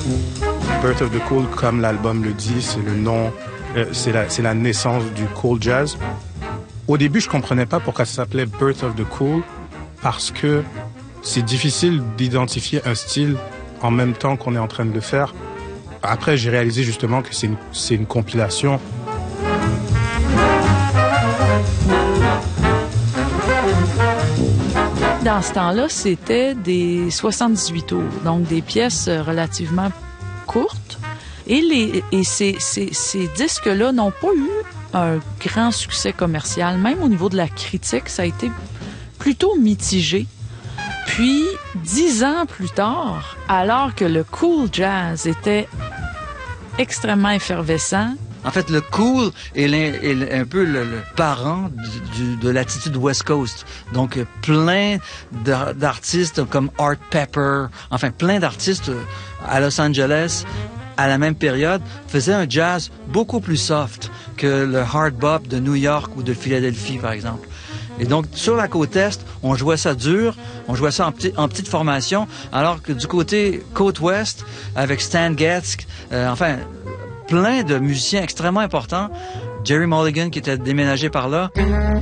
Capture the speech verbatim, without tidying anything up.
Birth of the Cool, comme l'album le dit, c'est le nom, euh, c'est la, c'est la naissance du cool jazz. Au début, je comprenais pas pourquoi ça s'appelait Birth of the Cool, parce que c'est difficile d'identifier un style en même temps qu'on est en train de le faire. Après, j'ai réalisé justement que c'est une, c'est une compilation. Dans ce temps-là, c'était des soixante-dix-huit tours, donc des pièces relativement courtes. Et, les, et ces, ces, ces disques-là n'ont pas eu un grand succès commercial. Même au niveau de la critique, ça a été plutôt mitigé. Puis, dix ans plus tard, alors que le cool jazz était extrêmement effervescent, en fait, le cool est, est un peu le, le parent du, du, de l'attitude West Coast. Donc, plein d'artistes comme Art Pepper, enfin, plein d'artistes à Los Angeles, à la même période, faisaient un jazz beaucoup plus soft que le hard bop de New York ou de Philadelphie, par exemple. Et donc, sur la côte Est, on jouait ça dur, on jouait ça en, petit, en petite formation, alors que du côté côte Ouest, avec Stan Getz, euh, enfin, plein de musiciens extrêmement importants, Jerry Mulligan qui était déménagé par là.